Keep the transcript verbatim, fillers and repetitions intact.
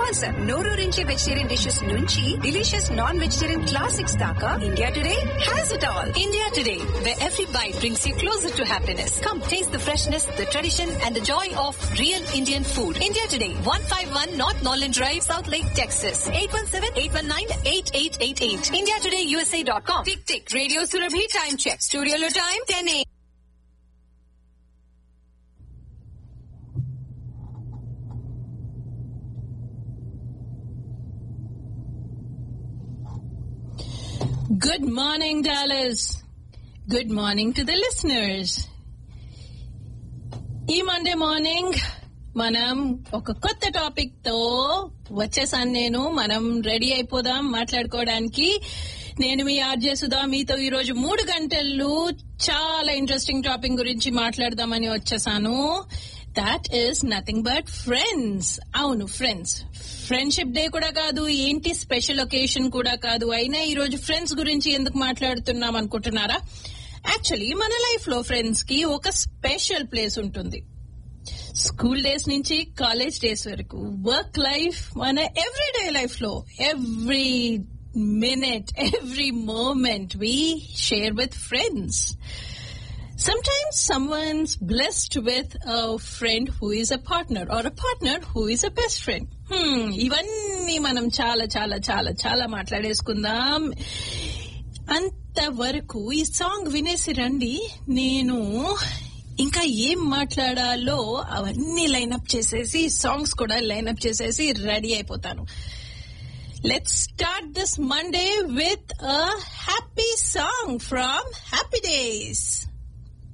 Because నోరూరించే vegetarian dishes నుంచి delicious non-vegetarian classics దాకా India Today has it all. India Today, where every bite brings you closer to happiness. Come taste the freshness, the tradition, and the joy of real Indian food. India Today, one fifty-one North Norland Drive, South Lake, Texas. eight one seven, eight one nine, eight eight eight eight. India Today U S A dot com. Tick tick. Radio Surabhi time check. Studio lo time ten a m. Good morning, Dallas. Good morning to the listeners. ఈ Monday morning మనం ఒక కొత్త topic తో వచ్చేసాను. నేను మనం ready అయిపోదాం మాట్లాడుకోవడానికి. నేను మీ ఆర్జే సుధా మీతో ఈ రోజు మూడు గంటలు చాలా ఇంట్రెస్టింగ్ టాపిక్ గురించి మాట్లాడదామని వచ్చేసాను. That is nothing but friends. అవును, ఫ్రెండ్స్. ఫ్రెండ్షిప్ డే కూడా కాదు, ఏంటి స్పెషల్ ఒకేషన్ కూడా కాదు. అయినా ఈ రోజు ఫ్రెండ్స్ గురించి ఎందుకు మాట్లాడుతున్నాం అనుకుంటున్నారా? యాక్చువల్లీ మన లైఫ్ లో ఫ్రెండ్స్ కి ఒక స్పెషల్ ప్లేస్ ఉంటుంది. స్కూల్ డేస్ నుంచి కాలేజ్ డేస్ వరకు, వర్క్ లైఫ్, మన ఎవ్రీడే లైఫ్ లో every minute, every moment we share with friends. Sometimes someone's blessed with a friend who is a partner or a partner who is a best friend. Hmm, ఇవన్నీ మనం చాలా చాలా చాలా చాలా మాట్లాడేసుకుందాం. అంతవరకు ఈ సాంగ్ వినేసి రండి. నేను ఇంకా ఏం మాట్లాడాలో అవన్నీ లైన్అప్ చేసేసి, సాంగ్స్ కూడా లైన్అప్ చేసేసి రెడీ అయిపోతాను. Let's start this Monday with a happy song from Happy Days.